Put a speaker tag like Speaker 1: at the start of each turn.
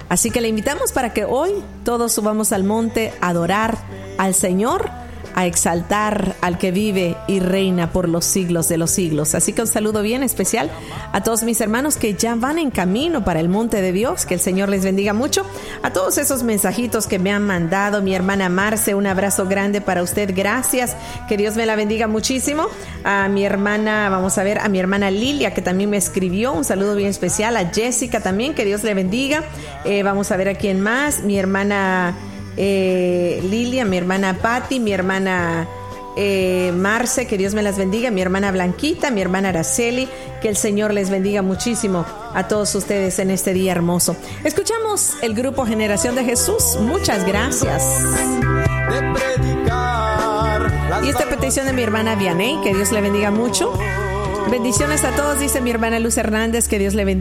Speaker 1: Así que le invitamos para que hoy todos subamos al monte a adorar al Señor, a exaltar al que vive y reina por los siglos de los siglos. Así que un saludo bien especial a todos mis hermanos que ya van en camino para el monte de Dios. Que el Señor les bendiga mucho. A todos esos mensajitos que me han mandado, mi hermana Marce, un abrazo grande para usted. Gracias. Que Dios me la bendiga muchísimo. A mi hermana, vamos a ver, a mi hermana Lilia, que también me escribió. Un saludo bien especial. A Jessica también, que Dios le bendiga. Vamos a ver a quién más. Mi hermana Lilia, mi hermana Patti, mi hermana Marce, que Dios me las bendiga, mi hermana Blanquita, mi hermana Araceli, que el Señor les bendiga muchísimo a todos ustedes en este día hermoso. Escuchamos el grupo Generación de Jesús. Muchas gracias. Y esta petición de mi hermana Vianey, que Dios le bendiga mucho. Bendiciones a todos, dice mi hermana Luz Hernández, que Dios le bendiga.